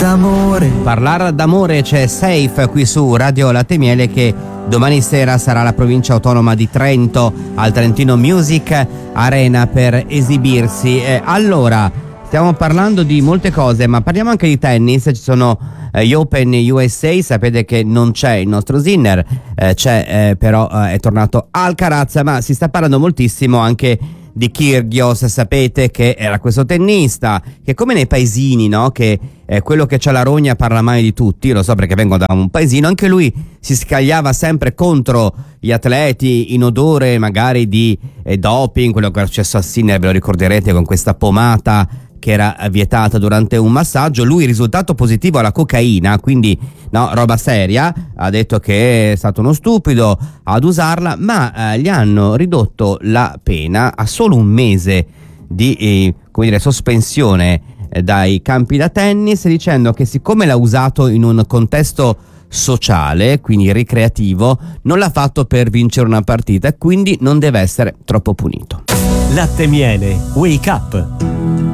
Parlare d'amore, c'è Safe qui su Radio Latte Miele, che domani sera sarà alla provincia autonoma di Trento al Trentino Music Arena per esibirsi. Allora, stiamo parlando di molte cose, ma parliamo anche di tennis. Ci sono gli Open USA, sapete che non c'è il nostro Sinner, c'è però è tornato Alcaraz, ma si sta parlando moltissimo anche di Kyrgios. Sapete che era questo tennista che, come nei paesini, no? Che quello che c'ha la rogna parla mai di tutti. Io lo so perché vengo da un paesino. Anche lui si scagliava sempre contro gli atleti in odore magari di doping, quello che è successo a Sinner, ve lo ricorderete, con questa pomata che era vietata durante un massaggio. Lui risultato positivo alla cocaina, quindi no, roba seria. Ha detto che è stato uno stupido ad usarla, ma gli hanno ridotto la pena a solo un mese di sospensione dai campi da tennis, dicendo che siccome l'ha usato in un contesto sociale, quindi ricreativo, non l'ha fatto per vincere una partita e quindi non deve essere troppo punito. Latte Miele, Wake Up.